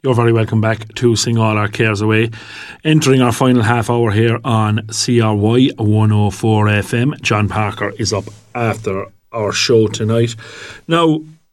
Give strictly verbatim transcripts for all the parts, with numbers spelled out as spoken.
You're very welcome back to Sing All Our Cares Away. Entering our final half hour here on C R Y one oh four F M. John Parker is up after our show tonight. Now,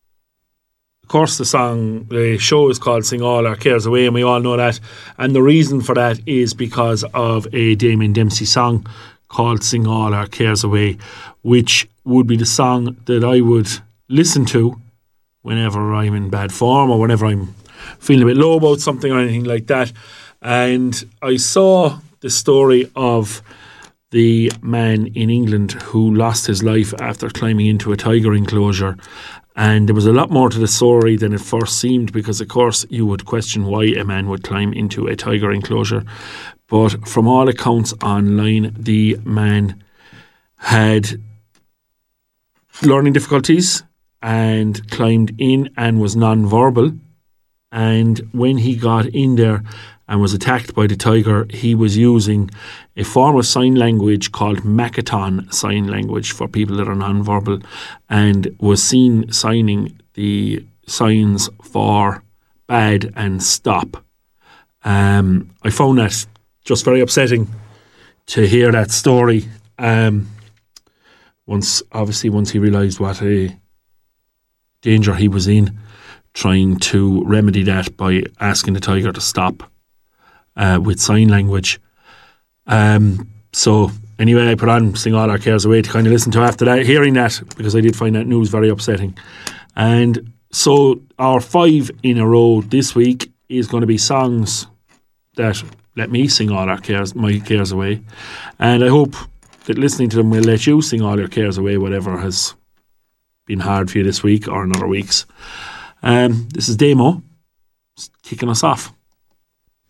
of course, the song, the show is called Sing All Our Cares Away, and we all know that. And the reason for that is because of a Damien Dempsey song called Sing All Our Cares Away, which would be the song that I would listen to whenever I'm in bad form or whenever I'm feeling a bit low about something or anything like that. And I saw the story of the man in England who lost his life after climbing into a tiger enclosure, and there was a lot more to the story than it first seemed, because of course you would question why a man would climb into a tiger enclosure. But from all accounts online, the man had learning difficulties and climbed in and was non-verbal. And when he got in there and was attacked by the tiger, he was using a form of sign language called Makaton sign language for people that are non-verbal, and was seen signing the signs for bad and stop. Um, I found that just very upsetting to hear that story. Um, once, obviously, once he realised what a danger he was in, trying to remedy that by asking the tiger to stop uh, with sign language. Um, so anyway, I put on Sing All Our Cares Away to kind of listen to after that, hearing that, because I did find that news very upsetting. And so our five in a row this week is going to be songs that let me sing all our cares, my cares away. And I hope that listening to them will let you sing all your cares away, whatever has been hard for you this week or in other weeks. Um, this is Damo kicking us off.